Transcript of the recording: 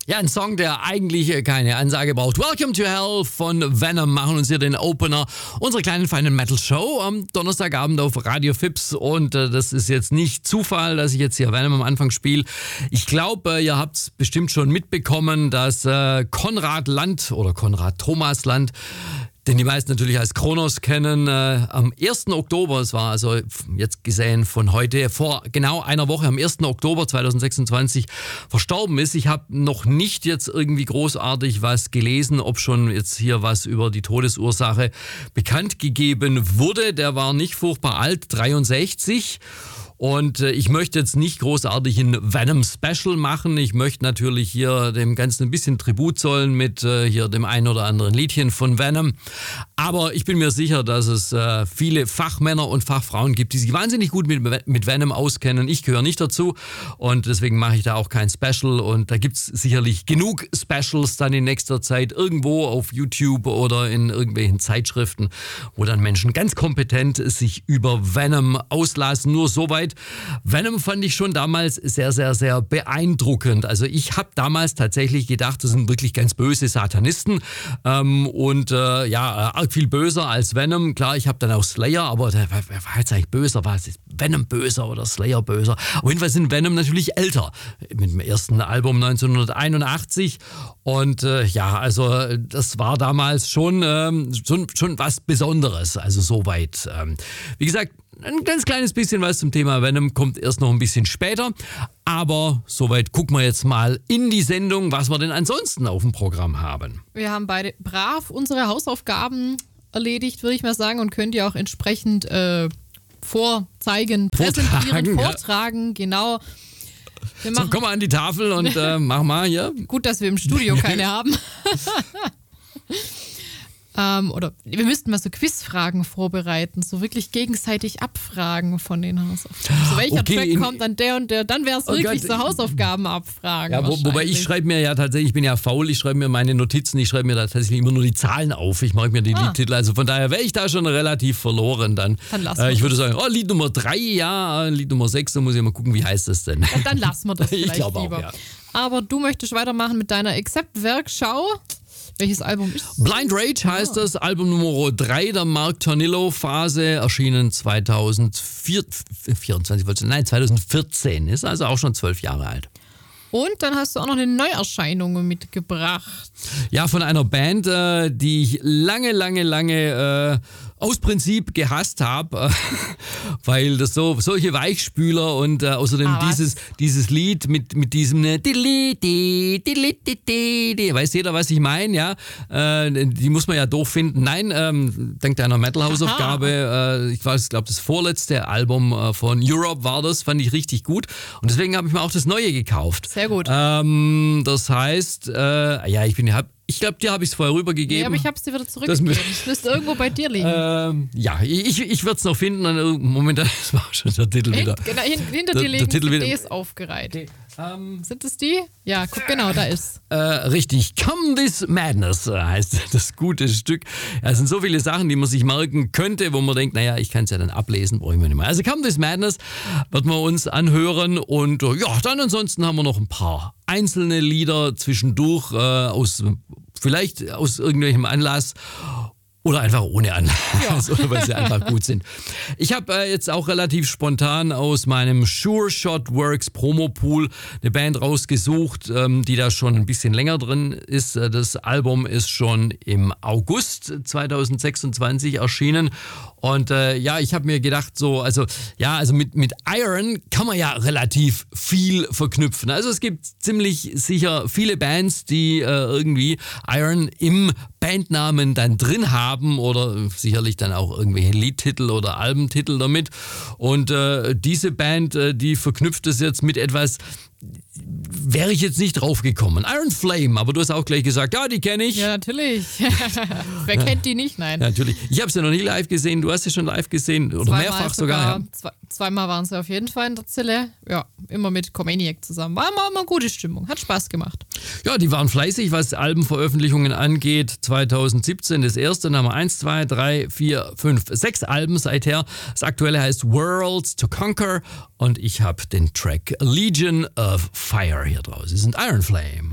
Ja, ein Song, der eigentlich keine Ansage braucht. Welcome to Hell von Venom machen uns hier den Opener unserer kleinen feinen Metal Show am Donnerstagabend auf Radio Fips. Und das ist jetzt nicht Zufall, dass ich jetzt hier Venom am Anfang spiele. Ich glaube, ihr habt es bestimmt schon mitbekommen, dass Konrad Land oder Konrad Thomas Land, den die meisten natürlich als Kronos kennen, am 1. Oktober, es war also jetzt gesehen von heute, vor genau einer Woche, am 1. Oktober 2026 verstorben ist. Ich habe noch nicht jetzt irgendwie großartig was gelesen, ob schon jetzt hier was über die Todesursache bekannt gegeben wurde. Der war nicht furchtbar alt, 63. Und ich möchte jetzt nicht großartig ein Venom-Special machen. Ich möchte natürlich hier dem Ganzen ein bisschen Tribut zollen mit hier dem einen oder anderen Liedchen von Venom. Aber ich bin mir sicher, dass es viele Fachmänner und Fachfrauen gibt, die sich wahnsinnig gut mit Venom auskennen. Ich gehöre nicht dazu und deswegen mache ich da auch kein Special. Und da gibt's sicherlich genug Specials dann in nächster Zeit irgendwo auf YouTube oder in irgendwelchen Zeitschriften, wo dann Menschen ganz kompetent sich über Venom auslassen. Nur soweit. Venom fand ich schon damals sehr, sehr, sehr beeindruckend. Also ich habe damals tatsächlich gedacht, das sind wirklich ganz böse Satanisten arg viel böser als Venom. Klar, ich habe dann auch Slayer, aber wer war jetzt eigentlich böser? War es Venom böser oder Slayer böser? Auf jeden Fall sind Venom natürlich älter. Mit dem ersten Album 1981 und also das war damals schon was Besonderes. Also soweit. Wie gesagt, ein ganz kleines bisschen was zum Thema Venom kommt erst noch ein bisschen später. Aber soweit gucken wir jetzt mal in die Sendung, was wir denn ansonsten auf dem Programm haben. Wir haben beide brav unsere Hausaufgaben erledigt, würde ich mal sagen, und könnt ihr auch entsprechend präsentieren, vortragen, genau. So, komm mal an die Tafel und mach mal hier. Gut, dass wir im Studio keine haben. Oder wir müssten mal so Quizfragen vorbereiten, so wirklich gegenseitig abfragen von den Hausaufgaben. So welcher Track kommt dann der und der, dann wäre es wirklich so Hausaufgaben abfragen. Ja, wobei ich schreibe mir ja tatsächlich, ich bin ja faul, ich schreibe mir meine Notizen, ich schreibe mir da tatsächlich immer nur die Zahlen auf, ich mache mir die Liedtitel, also von daher wäre ich da schon relativ verloren dann. Ich würde sagen, Lied Nummer 3, Lied Nummer 6, dann muss ich mal gucken, wie heißt das denn? Dann lassen wir das vielleicht lieber. Auch, ja. Aber du möchtest weitermachen mit deiner Accept-Werkschau. Welches Album ist es? Blind Rage heißt das, Album Nummer 3 der Mark Tornillo-Phase, erschienen 2014, ist also auch schon 12 Jahre alt. Und dann hast du auch noch eine Neuerscheinung mitgebracht. Ja, von einer Band, die ich lange aus Prinzip gehasst habe, weil das solche Weichspüler und außerdem dieses Lied mit diesem weiß jeder, was ich meine, ja? Die muss man ja doof finden. Nein, dank deiner Metal-Hausaufgabe, ich glaube das vorletzte Album von Europe war das, fand ich richtig gut und deswegen habe ich mir auch das Neue gekauft. Sehr gut. Das heißt, ich glaube, dir habe ich es vorher rübergegeben. Ja, aber ich habe es dir wieder zurückgegeben. Es müsste irgendwo bei dir liegen. Ich würde es noch finden. Moment, das war schon der Titel wieder. Genau, hinter dir liegen CDs aufgereiht. Okay. Sind es die? Ja, guck, genau, da ist. Richtig. Come This Madness heißt das gute Stück. Es sind so viele Sachen, die man sich merken könnte, wo man denkt, ich kann es ja dann ablesen, brauche ich mir nicht mehr. Also Come This Madness wird man uns anhören und dann ansonsten haben wir noch ein paar einzelne Lieder zwischendurch vielleicht aus irgendwelchem Anlass oder einfach ohne Anlass oder weil sie einfach gut sind. Ich habe jetzt auch relativ spontan aus meinem Sure Shot Works Promo-Pool eine Band rausgesucht, die da schon ein bisschen länger drin ist. Das Album ist schon im August 2026 erschienen. Und ich habe mir gedacht, mit Iron kann man ja relativ viel verknüpfen. Also es gibt ziemlich sicher viele Bands, die irgendwie Iron im Bandnamen dann drin haben oder sicherlich dann auch irgendwelche Liedtitel oder Albentitel damit. Und diese Band, die verknüpft es jetzt mit etwas, wäre ich jetzt nicht drauf gekommen. Iron Flame, aber du hast auch gleich gesagt, die kenne ich. Ja, natürlich. Wer kennt die nicht? Nein. Ja, natürlich. Ich habe sie noch nie live gesehen, du hast sie schon live gesehen oder mehrfach sogar. Zweimal waren sie auf jeden Fall in der Zelle. Ja, immer mit Comaniac zusammen. War immer eine gute Stimmung, hat Spaß gemacht. Ja, die waren fleißig, was Albenveröffentlichungen angeht. 2017 das erste, dann haben wir 1, 2, 3, 4, 5, 6 Alben seither. Das aktuelle heißt Worlds to Conquer und ich habe den Track Legion of Fire hier draus. Sie sind Iron Flame.